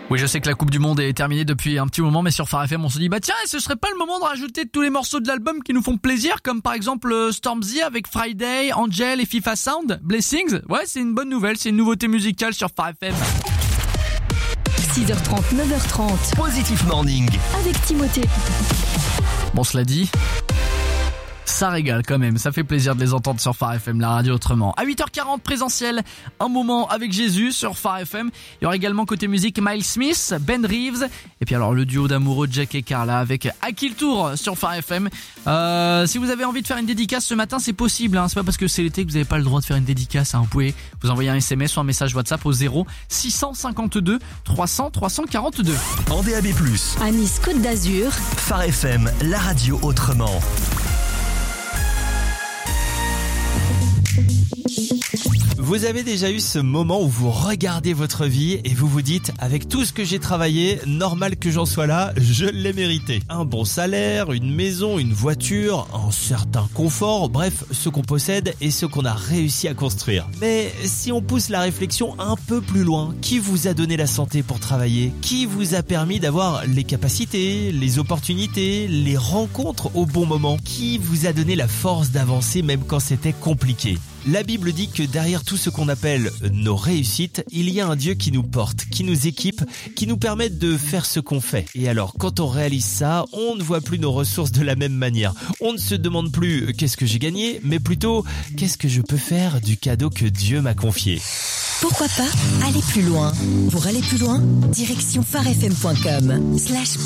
Oui, je sais que la Coupe du Monde est terminée depuis un petit moment, mais sur Phare FM, on se dit, bah tiens, ce serait pas le moment de rajouter tous les morceaux de l'album qui nous font plaisir, comme par exemple Stormzy avec Friday, Angel et FIFA Sound, Blessings. Ouais, c'est une bonne nouvelle, c'est une nouveauté musicale sur Phare FM. 6h30, 9h30. Positif Morning. Avec Timothée. Bon, cela dit, ça régale quand même, ça fait plaisir de les entendre sur Phare FM, la radio autrement. À 8h40 présentiel, un moment avec Jésus sur Phare FM. Il y aura également côté musique Miles Smith, Ben Reeves, et puis alors le duo d'amoureux Jack et Carla avec À qui le tour sur Phare FM. Si vous avez envie de faire une dédicace ce matin, c'est possible, c'est pas parce que c'est l'été que vous n'avez pas le droit de faire une dédicace. Vous pouvez vous envoyer un SMS ou un message WhatsApp au 0 652 300 342. En DAB+, À Nice Côte d'Azur. Phare FM, la radio autrement. Vous avez déjà eu ce moment où vous regardez votre vie et vous vous dites, avec tout ce que j'ai travaillé, normal que j'en sois là, je l'ai mérité. Un bon salaire, une maison, une voiture, un certain confort, bref, ce qu'on possède et ce qu'on a réussi à construire. Mais si on pousse la réflexion un peu plus loin, qui vous a donné la santé pour travailler? Qui vous a permis d'avoir les capacités, les opportunités, les rencontres au bon moment? Qui vous a donné la force d'avancer même quand c'était compliqué? La Bible dit que derrière tout ce qu'on appelle nos réussites, il y a un Dieu qui nous porte, qui nous équipe, qui nous permet de faire ce qu'on fait. Et alors, quand on réalise ça, on ne voit plus nos ressources de la même manière. On ne se demande plus qu'est-ce que j'ai gagné, mais plutôt qu'est-ce que je peux faire du cadeau que Dieu m'a confié. Pourquoi pas aller plus loin? Pour aller plus loin, direction pharefm.com/podcast.